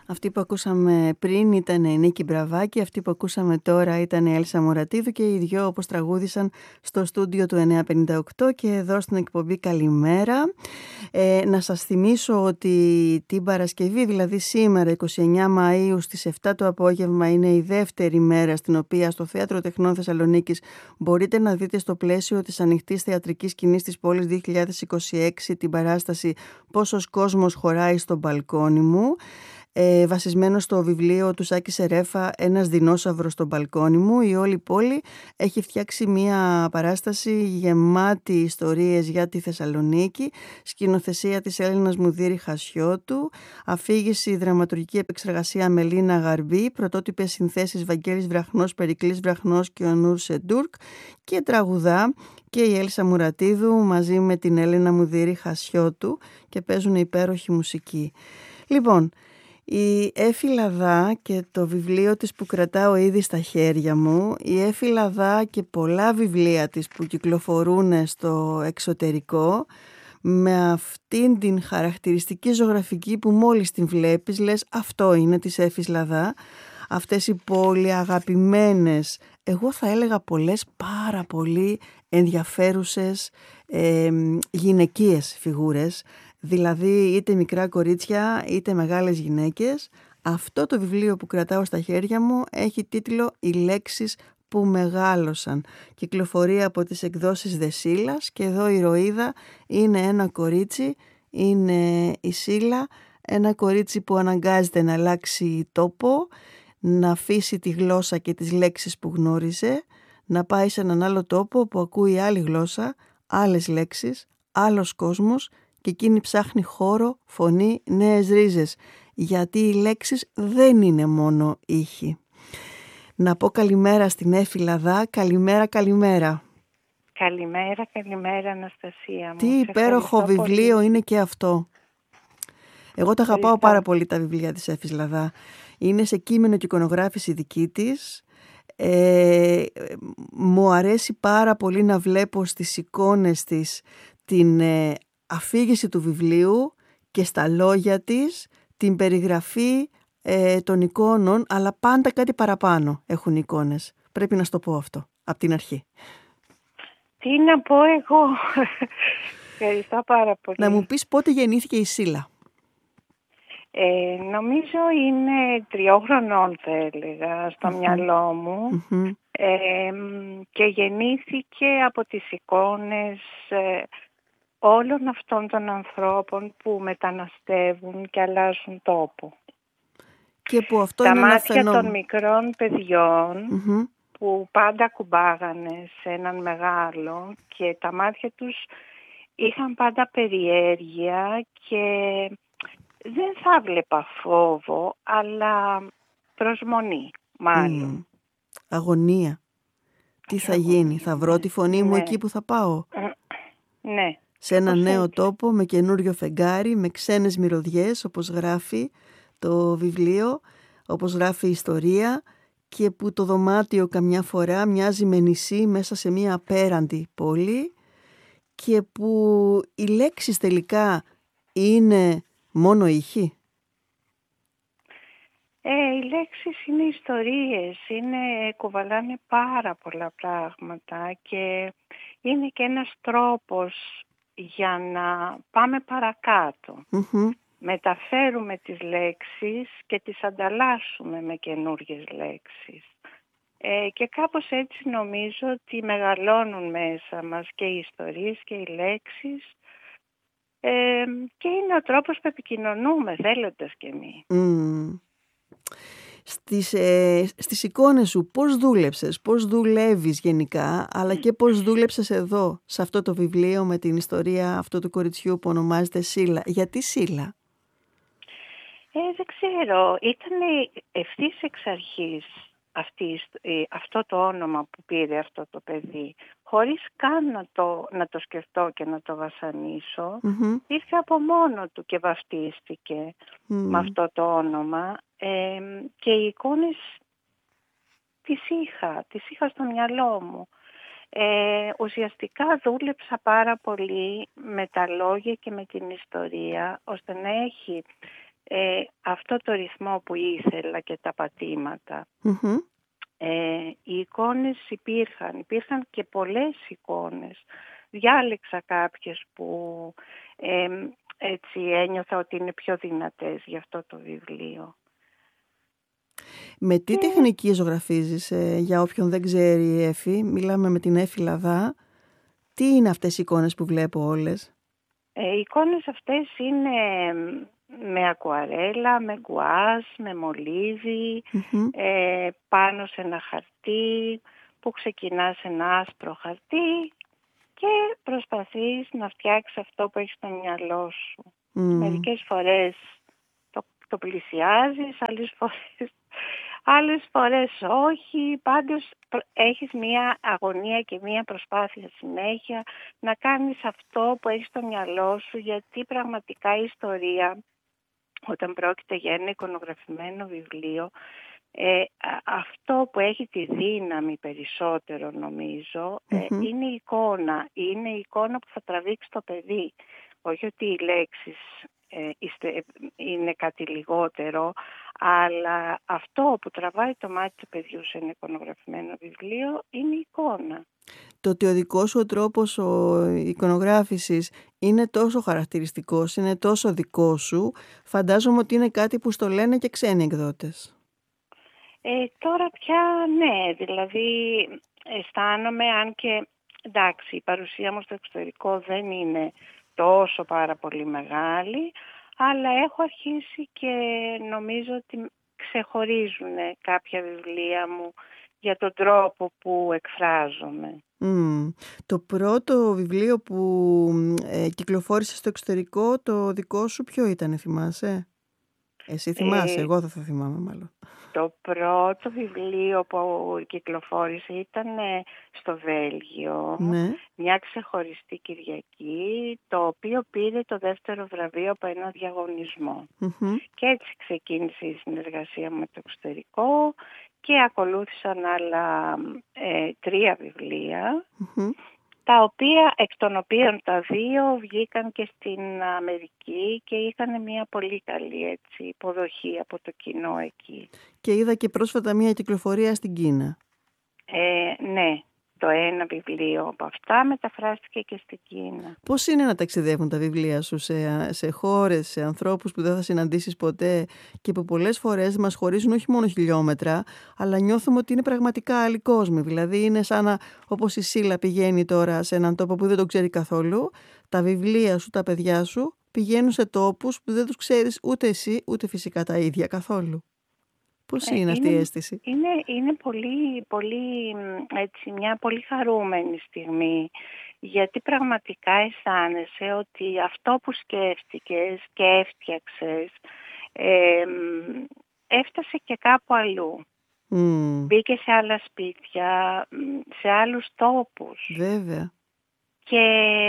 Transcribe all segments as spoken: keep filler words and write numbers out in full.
Αυτή που ακούσαμε πριν ήταν η Νίκη Μπραβάκη, αυτή που ακούσαμε τώρα ήταν η Έλσα Μουρατίδου και οι δυο όπως τραγούδισαν στο στούντιο του εννιακόσια πενήντα οκτώ και εδώ στην εκπομπή Καλημέρα. Ε, να σας θυμίσω ότι την Παρασκευή, δηλαδή σήμερα εικοστή ενάτη Μαΐου στις επτά το απόγευμα, είναι η δεύτερη μέρα στην οποία στο Θέατρο Τεχνών Θεσσαλονίκης μπορείτε να δείτε στο πλαίσιο της ανοιχτής θεατρικής σκηνής της πόλης δύο χιλιάδες είκοσι έξι την παράσταση «Πόσος κόσμος χωράει στο μπαλκόνι μου», Ε, βασισμένο στο βιβλίο του Σάκη Σερέφα «Ένας δεινόσαυρος στο μπαλκόνι μου». Η όλη πόλη έχει φτιάξει μια παράσταση γεμάτη ιστορίες για τη Θεσσαλονίκη, σκηνοθεσία της Έλληνας Μουδήρη Χασιώτου, αφήγηση δραματουργική επεξεργασία Μελίνα Γαρμπή, πρωτότυπες συνθέσεις Βαγγέλης Βραχνός, Περικλής Βραχνός και ο Νούρ Σεντούρκ, και τραγουδά και η Έλσα Μουρατίδου μαζί με την Έλληνα Μουδήρη Χασιώτου και παίζουν υπέροχη μουσική. Λοιπόν, η Έφη Λαδά και το βιβλίο της που κρατάω ήδη στα χέρια μου, η Έφη Λαδά και πολλά βιβλία της που κυκλοφορούν στο εξωτερικό, με αυτήν την χαρακτηριστική ζωγραφική που μόλις την βλέπεις λες αυτό είναι της Έφης Λαδά, αυτές οι πολύ αγαπημένες, εγώ θα έλεγα πολλές πάρα πολύ ενδιαφέρουσες ε, γυναικείες φιγούρες, δηλαδή είτε μικρά κορίτσια είτε μεγάλες γυναίκες. Αυτό το βιβλίο που κρατάω στα χέρια μου έχει τίτλο «Οι λέξεις που μεγάλωσαν». Κυκλοφορεί από τις εκδόσεις Δεσίλας και εδώ η ηρωίδα είναι ένα κορίτσι, είναι η Σίλα, ένα κορίτσι που αναγκάζεται να αλλάξει τόπο, να αφήσει τη γλώσσα και τις λέξεις που γνώριζε, να πάει σε έναν άλλο τόπο που ακούει άλλη γλώσσα, άλλες λέξεις, άλλος κόσμος, και εκείνη ψάχνει χώρο, φωνή, νέες ρίζες, γιατί οι λέξεις δεν είναι μόνο ήχοι. Να πω καλημέρα στην Έφη Λαδά. Καλημέρα, καλημέρα. Καλημέρα, καλημέρα Αναστασία μου. Τι υπέροχο βιβλίο πολύ. Είναι και αυτό. Εγώ τα αγαπάω πάρα πολύ τα βιβλία της Έφης Λαδά. Είναι σε κείμενο και εικονογράφηση δική της. Ε, μου αρέσει πάρα πολύ να βλέπω στις εικόνες της την ε, αφήγηση του βιβλίου και στα λόγια της την περιγραφή ε, των εικόνων, αλλά πάντα κάτι παραπάνω έχουν οι εικόνες. Πρέπει να στο πω αυτό από την αρχή. Τι να πω εγώ. Ευχαριστώ πάρα πολύ. Να μου πεις πότε γεννήθηκε η Σίλα. Ε, νομίζω είναι τριόχρονών θα έλεγα στο mm-hmm. μυαλό μου mm-hmm. ε, και γεννήθηκε από τις εικόνες ε, όλων αυτών των ανθρώπων που μεταναστεύουν και αλλάζουν τόπο. Και που αυτό τα είναι μάτια ένα φαινό... των μικρών παιδιών mm-hmm. που πάντα κουμπάγανε σε έναν μεγάλο και τα μάτια τους είχαν πάντα περιέργεια και δεν θα βλέπα φόβο, αλλά προσμονή μάλλον. Mm. Αγωνία. Τι θα αγωνία, γίνει, θα βρω τη φωνή μου ναι. εκεί που θα πάω. Ναι. Σε ένα Πώς νέο έτσι. τόπο, με καινούριο φεγγάρι, με ξένες μυρωδιές, όπως γράφει το βιβλίο, όπως γράφει η ιστορία, και που το δωμάτιο καμιά φορά μοιάζει με νησί μέσα σε μια απέραντη πόλη και που οι λέξεις τελικά είναι μόνο ήχοι. Ε, οι λέξεις είναι ιστορίες, είναι, κουβαλάνε πάρα πολλά πράγματα και είναι και ένας τρόπος για να πάμε παρακάτω. Mm-hmm. Μεταφέρουμε τις λέξεις και τις ανταλλάσσουμε με καινούργιες λέξεις. Ε, και κάπως έτσι νομίζω ότι μεγαλώνουν μέσα μας και οι ιστορίες και οι λέξεις ε, και είναι ο τρόπος που επικοινωνούμε θέλοντας κι εμείς. Mm. Στις, ε, στις εικόνες σου πώς δούλεψες, πώς δουλεύεις γενικά, αλλά και πώς δούλεψες εδώ σε αυτό το βιβλίο με την ιστορία αυτού του κοριτσιού που ονομάζεται Σίλα. Γιατί Σίλα? Ε, δεν ξέρω, ήταν ευθύς εξ αρχής αυτή, αυτό το όνομα που πήρε αυτό το παιδί, χωρίς καν να το, να το σκεφτώ και να το βασανίσω, mm-hmm. ήρθε από μόνο του και βαφτίστηκε mm. με αυτό το όνομα ε, και οι εικόνες τις είχα, τις είχα στο μυαλό μου. Ε, ουσιαστικά δούλεψα πάρα πολύ με τα λόγια και με την ιστορία, ώστε να έχει ε, αυτό το ρυθμό που ήθελα και τα πατήματα. Mm-hmm. Ε, οι εικόνες υπήρχαν, υπήρχαν και πολλές εικόνες. Διάλεξα κάποιες που ε, έτσι ένιωθα ότι είναι πιο δυνατές για αυτό το βιβλίο. Με τι και... τεχνική ζωγραφίζεις, ε, για όποιον δεν ξέρει, Έφη? Μιλάμε με την Έφη Λαδά. Τι είναι αυτές οι εικόνες που βλέπω όλες? Ε, οι εικόνες αυτές είναι με ακουαρέλα, με γκουάζ, με μολύβι, Mm-hmm. ε, πάνω σε ένα χαρτί που ξεκινά σε ένα άσπρο χαρτί και προσπαθείς να φτιάξεις αυτό που έχεις στο μυαλό σου. Mm. Μερικές φορές το, το πλησιάζεις, άλλες φορές, άλλες φορές όχι. Πάντως έχεις μία αγωνία και μία προσπάθεια συνέχεια να κάνεις αυτό που έχεις στο μυαλό σου, γιατί πραγματικά η ιστορία, όταν πρόκειται για ένα εικονογραφημένο βιβλίο, Ε, αυτό που έχει τη δύναμη περισσότερο, νομίζω, mm-hmm. ε, είναι η εικόνα. Είναι η εικόνα που θα τραβήξει το παιδί. Όχι ότι οι λέξεις ε, είστε, είναι κάτι λιγότερο, αλλά αυτό που τραβάει το μάτι του παιδιού σε ένα εικονογραφημένο βιβλίο είναι η εικόνα. Το ότι ο δικός σου ο τρόπος ο εικονογράφησης είναι τόσο χαρακτηριστικός, είναι τόσο δικό σου, φαντάζομαι ότι είναι κάτι που στο λένε και ξένοι εκδότες. Ε, τώρα πια ναι, δηλαδή αισθάνομαι, αν και εντάξει η παρουσία μου στο εξωτερικό δεν είναι τόσο πάρα πολύ μεγάλη, αλλά έχω αρχίσει και νομίζω ότι ξεχωρίζουν κάποια βιβλία μου για τον τρόπο που εκφράζομαι. Mm. Το πρώτο βιβλίο που ε, κυκλοφόρησε στο εξωτερικό, το δικό σου, ποιο ήταν, θυμάσαι? Εσύ θυμάσαι, ε, εγώ θα θα θυμάμαι μάλλον. Το πρώτο βιβλίο που κυκλοφόρησε ήταν στο Βέλγιο, ναι. μια ξεχωριστή Κυριακή, το οποίο πήρε το δεύτερο βραβείο από ένα διαγωνισμό. Mm-hmm. Και έτσι ξεκίνησε η συνεργασία με το εξωτερικό και ακολούθησαν άλλα ε, τρία βιβλία. Mm-hmm. Τα οποία, εκ των οποίων τα δύο βγήκαν και στην Αμερική και είχαν μια πολύ καλή έτσι, υποδοχή από το κοινό εκεί. Και είδα και πρόσφατα μια κυκλοφορία στην Κίνα. Ε, ναι, το ένα βιβλίο από αυτά μεταφράστηκε και στην Κίνα. Πώς είναι να ταξιδεύουν τα βιβλία σου σε, σε χώρες, σε ανθρώπους που δεν θα συναντήσεις ποτέ και που πολλές φορές μας χωρίζουν όχι μόνο χιλιόμετρα, αλλά νιώθουμε ότι είναι πραγματικά άλλοι κόσμοι. Δηλαδή είναι σαν να, όπως η Σίλα πηγαίνει τώρα σε έναν τόπο που δεν το ξέρει καθόλου, τα βιβλία σου, τα παιδιά σου πηγαίνουν σε τόπους που δεν τους ξέρεις ούτε εσύ, ούτε φυσικά τα ίδια καθόλου. Πώς είναι, είναι αυτή η αίσθηση? Είναι, είναι πολύ, πολύ, έτσι, μια πολύ χαρούμενη στιγμή, γιατί πραγματικά αισθάνεσαι ότι αυτό που σκέφτηκες και έφτιαξες ε, έφτασε και κάπου αλλού. Mm. Μπήκε σε άλλα σπίτια, σε άλλους τόπους. Βέβαια. Και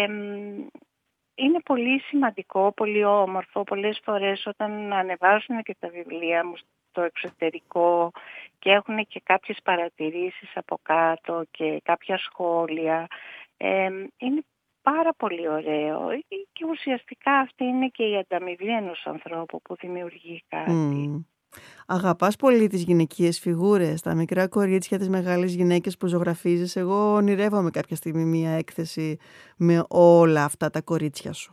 είναι πολύ σημαντικό, πολύ όμορφο. Πολλές φορές όταν ανεβάζουν και τα βιβλία μου στο εξωτερικό και έχουν και κάποιες παρατηρήσεις από κάτω και κάποια σχόλια, ε, είναι πάρα πολύ ωραίο. Και ουσιαστικά αυτή είναι και η ανταμοιβή ενός ανθρώπου που δημιουργεί κάτι. Mm. Αγαπάς πολύ τις γυναικείες φιγούρες, τα μικρά κορίτσια, τις μεγάλες γυναίκες που ζωγραφίζεις? Εγώ ονειρεύομαι κάποια στιγμή μία έκθεση με όλα αυτά τα κορίτσια σου.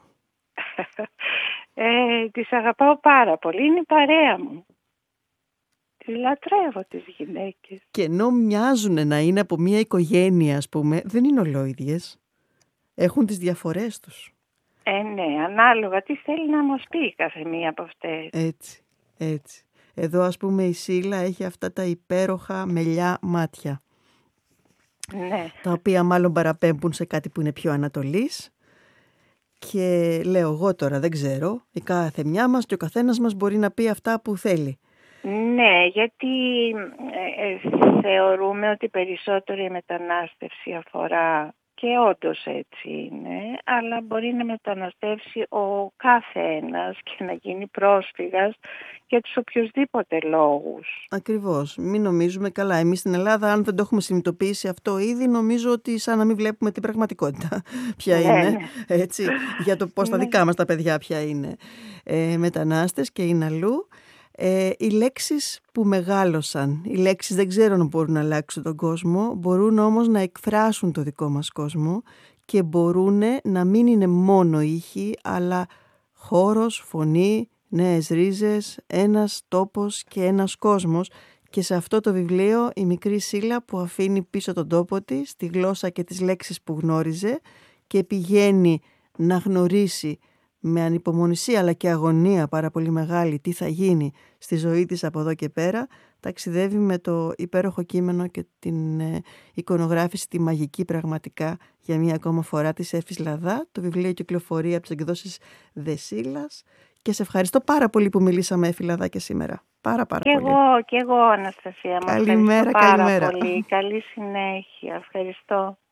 ε, τις αγαπάω πάρα πολύ, είναι η παρέα μου. Τις λατρεύω τις γυναίκες. Και ενώ μοιάζουν να είναι από μία οικογένεια, ας πούμε, δεν είναι ολόιδιες. Έχουν τις διαφορές τους. Ε, ναι, ανάλογα τι θέλει να μας πει κάθε μία από αυτές. Έτσι, έτσι. Εδώ ας πούμε η Σίλα έχει αυτά τα υπέροχα μελιά μάτια. Ναι. Τα οποία μάλλον παραπέμπουν σε κάτι που είναι πιο ανατολής. Και λέω εγώ τώρα δεν ξέρω, η κάθε μια μας και ο καθένας μας μπορεί να πει αυτά που θέλει. Ναι, γιατί ε, ε, θεωρούμε ότι περισσότερο η μετανάστευση αφορά και και όντως έτσι είναι, αλλά μπορεί να μεταναστεύσει ο κάθε ένας και να γίνει πρόσφυγας για τους οποιοσδήποτε λόγους. Ακριβώς. Μην νομίζουμε, καλά, εμείς στην Ελλάδα, αν δεν το έχουμε συνειδητοποιήσει αυτό ήδη, νομίζω ότι σαν να μην βλέπουμε την πραγματικότητα ποια Ναι, είναι, ναι. έτσι, για το πώς τα Ναι. δικά μας τα παιδιά ποια είναι. Ε, μετανάστες και είναι αλλού. Ε, οι λέξεις που μεγάλωσαν, οι λέξεις δεν ξέρω αν μπορούν να αλλάξουν τον κόσμο, μπορούν όμως να εκφράσουν το δικό μας κόσμο και μπορούν να μην είναι μόνο ήχοι, αλλά χώρος, φωνή, νέες ρίζες, ένας τόπος και ένας κόσμος. Και σε αυτό το βιβλίο η μικρή Σίλα που αφήνει πίσω τον τόπο της, τη γλώσσα και τις λέξεις που γνώριζε και πηγαίνει να γνωρίσει με ανυπομονησία αλλά και αγωνία πάρα πολύ μεγάλη τι θα γίνει στη ζωή της από εδώ και πέρα, ταξιδεύει με το υπέροχο κείμενο και την ε, εικονογράφηση, τη μαγική πραγματικά για μία ακόμα φορά της Έφης Λαδά. Το βιβλίο κυκλοφορεί από τις εκδόσεις Δεσίλας και σε ευχαριστώ πάρα πολύ που μιλήσαμε, Έφη Λαδά, και σήμερα. Πάρα πάρα και πολύ. Εγώ, και εγώ, Αναστασία. Καλημέρα, Ευχαριστώ πάρα καλημέρα. πολύ. Καλή συνέχεια. Ευχαριστώ.